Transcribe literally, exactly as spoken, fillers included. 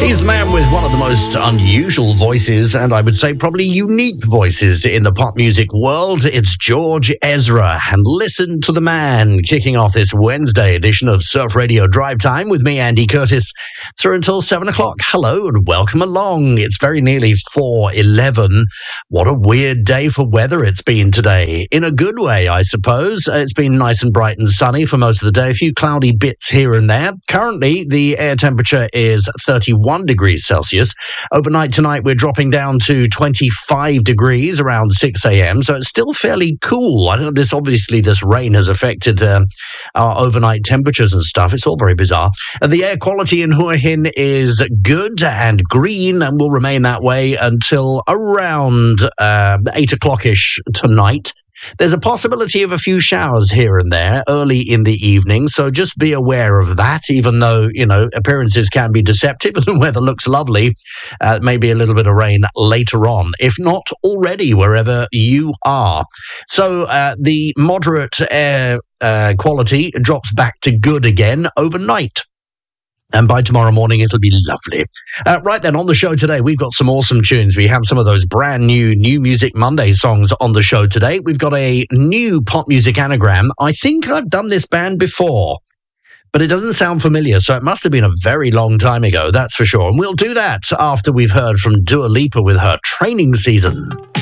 He's the man with one of the most unusual voices, and I would say probably unique voices in the pop music world. It's George Ezra, and listen to the man kicking off this Wednesday edition of Surf Radio Drive Time with me, Andy Curtis, through until seven o'clock. Hello and welcome along. It's very nearly four eleven. What a weird day for weather it's been today. In a good way, I suppose. It's been nice and bright and sunny for most of the day. A few cloudy bits here and there. Currently, the air temperature is thirty-one degrees Celsius. Overnight tonight, we're dropping down to twenty-five degrees around six a.m., so it's still fairly cool. I don't know, this obviously, this rain has affected uh, our overnight temperatures and stuff. It's all very bizarre. Uh, the air quality in Hua Hin is good and green and will remain that way until around uh, eight o'clock-ish tonight. There's a possibility of a few showers here and there early in the evening, so just be aware of that, even though, you know, appearances can be deceptive and the weather looks lovely. Uh, maybe a little bit of rain later on, if not already wherever you are. So uh, the moderate air uh, quality drops back to good again overnight. And by tomorrow morning, it'll be lovely. Uh, right then, on the show today, we've got some awesome tunes. We have some of those brand new New Music Monday songs on the show today. We've got a new pop music anagram. I think I've done this band before, but it doesn't sound familiar, so it must have been a very long time ago, that's for sure. And we'll do that after we've heard from Dua Lipa with her Training Season.